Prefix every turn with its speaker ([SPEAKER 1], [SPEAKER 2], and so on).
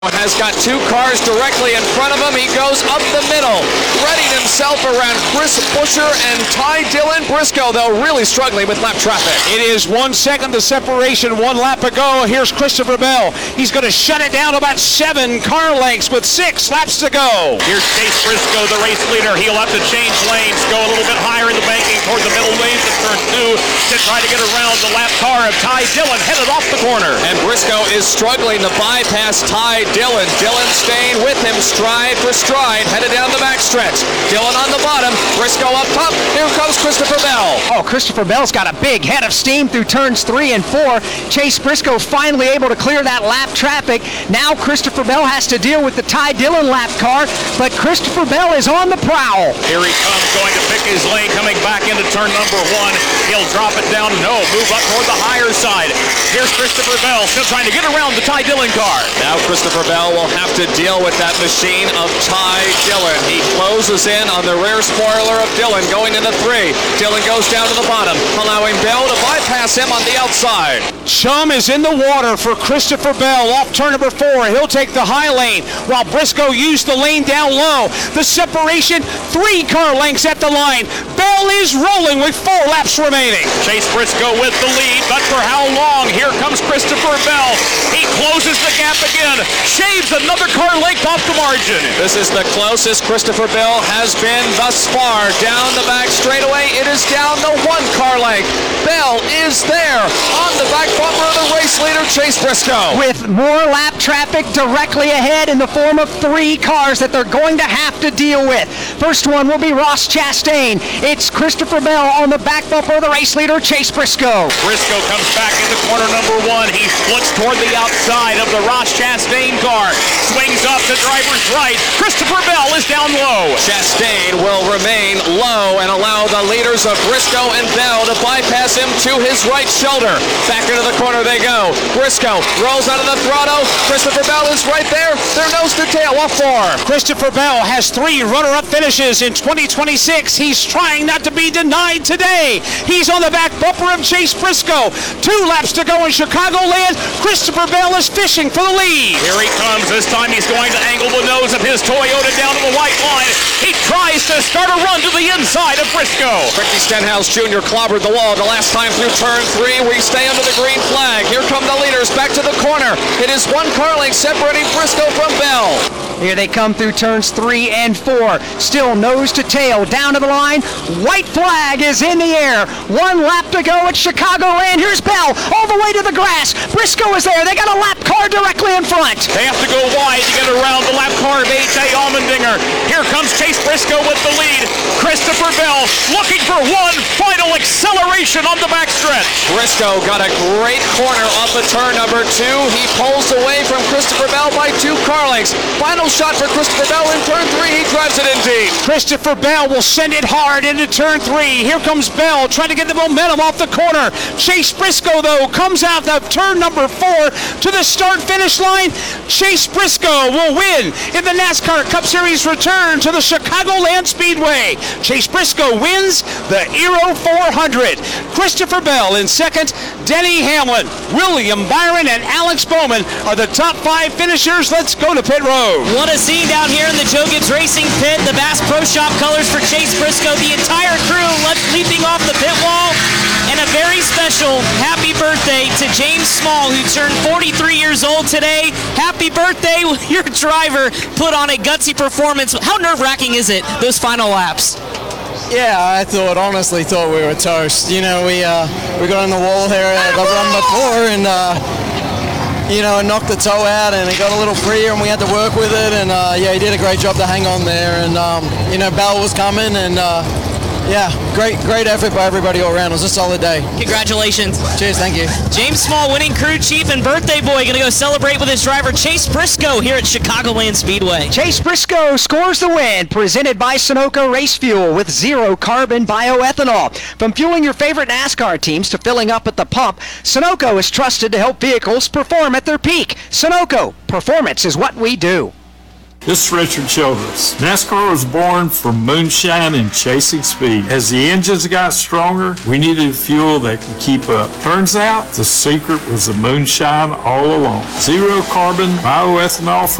[SPEAKER 1] Has got two cars directly in front of him. He goes up the middle, readying himself around Chris Buescher and Ty Dillon. Briscoe, though, really struggling with lap traffic.
[SPEAKER 2] It is 1 second the separation, 1 lap ago. Here's Christopher Bell. He's going to shut it down to about 7 car lengths with 6 laps to go.
[SPEAKER 3] Here's Chase Briscoe, the race leader. He'll have to change lanes, go a little bit higher in the banking toward the middle lanes of turn 2 to try to get around the lap car of Ty Dillon, headed off the corner.
[SPEAKER 1] And Briscoe is struggling to bypass Ty Dillon. Dillon staying with him stride for stride, headed down the backstretch. Dillon on the bottom, Briscoe up top. Here comes Christopher Bell.
[SPEAKER 4] Oh, Christopher Bell's got a big head of steam through turns 3 and 4. Chase Briscoe finally able to clear that lap traffic. Now Christopher Bell has to deal with the Ty Dillon lap car, but Christopher Bell is on the prowl.
[SPEAKER 3] Here he comes, going to pick his lane, coming back into turn number 1. He'll drop it down. No, move up toward the higher side. Here's Christopher Bell, still trying to get around the Ty Dillon car.
[SPEAKER 1] Now Christopher Bell will have to deal with that machine of Ty Dillon. He closes in on the rear spoiler of Dillon going into 3. Dillon goes down to the bottom, allowing Bell to bypass him on the outside.
[SPEAKER 2] Chum is in the water for Christopher Bell off turn number 4. He'll take the high lane while Briscoe used the lane down low. The separation, 3 car lengths at the line. Bell is rolling with 4 laps remaining.
[SPEAKER 3] Chase Briscoe with the lead, but for how long? Here comes Christopher Bell. He closes the gap again, shaves another car length off the margin.
[SPEAKER 1] This is the closest Christopher Bell has been thus far. Down the back straightaway, it is down to 1 car length. Bell is there on the back bumper of the race leader, Chase Briscoe.
[SPEAKER 4] With more lap traffic directly ahead in the form of 3 cars that they're going to have to deal with. First one will be Ross Chastain. It's Christopher Bell on the back bumper of the race leader, Chase Briscoe.
[SPEAKER 3] Briscoe comes back into corner number 1. He flips toward the outside of the Ross Chastain car. Swings up to driver's right. Christopher Bell is down low.
[SPEAKER 1] Chastain will remain low and allow the leaders of Briscoe and Bell to bypass him to his right shoulder. Back into the corner they go. Briscoe rolls out of the throttle. Christopher Bell is right there. They're nose to tail off 4.
[SPEAKER 2] Christopher Bell has 3 runner-up finishes in 2026. He's trying not to be denied today. He's on the back bumper of Chase Briscoe. 2 laps to go in Chicagoland. Christopher Bell is fishing for the lead.
[SPEAKER 3] Here he comes. This time he's going to angle the nose of his Toyota down to the white line. He tries to start a run to the inside of Briscoe.
[SPEAKER 1] Ricky Stenhouse Jr. clobbered the wall the last time through turn 3. We stay under the green flag. Here come the leaders back to the corner. It is 1 car length separating Briscoe from Bell.
[SPEAKER 4] Here they come through turns 3 and 4. Still nose to tail, down to the line. White flag is in the air. 1 lap to go at Chicagoland. Here's Bell all the way to the grass. Briscoe is there. They got a lap car directly in front.
[SPEAKER 3] They have to go wide to get around the lap car of A.J. Allmendinger. Here comes Chase Briscoe with the lead. Christopher Bell looking for 1 final acceleration on the backstretch.
[SPEAKER 1] Briscoe got a great corner off of turn number 2. He pulls away from Christopher Bell by 2 car lengths. Final shot for Christopher Bell in turn 3. He drives it in deep.
[SPEAKER 2] Christopher Bell will send it hard into turn 3. Here comes Bell trying to get the momentum off the corner. Chase Briscoe, though, comes out of turn number 4 to the start-finish line. Chase Briscoe will win in the NASCAR Cup Series return to the Chicagoland Speedway. Chase Briscoe wins the Aero 400. Christopher Bell in second. Denny Hamlin, William Byron, and Alex Bowman are the top 5 finishers. Let's go to pit road.
[SPEAKER 5] What a scene down here in the Joe Gibbs Racing pit. The Bass Pro Shop colors for Chase Briscoe. The entire crew leaping off the pit wall. And a very special happy birthday to James Small, who turned 43 years old today. Happy birthday. Your driver put on a gutsy performance. How nerve-wracking is it, those final laps?
[SPEAKER 6] Yeah, I honestly thought we were toast. You know, we got on the wall here at the run before and, knocked the toe out and it got a little freer and we had to work with it. And, he did a great job to hang on there. And, Bell was coming and, great effort by everybody all around. It was a solid day.
[SPEAKER 5] Congratulations.
[SPEAKER 6] Cheers, thank you.
[SPEAKER 5] James Small, winning crew chief and birthday boy, going to go celebrate with his driver Chase Briscoe here at Chicagoland Speedway.
[SPEAKER 4] Chase Briscoe scores the win, presented by Sunoco Race Fuel with 0 carbon bioethanol. From fueling your favorite NASCAR teams to filling up at the pump, Sunoco is trusted to help vehicles perform at their peak. Sunoco, performance is what we do.
[SPEAKER 7] This is Richard Childress. NASCAR was born from moonshine and chasing speed. As the engines got stronger, we needed fuel that could keep up. Turns out, the secret was the moonshine all along. Zero carbon bioethanol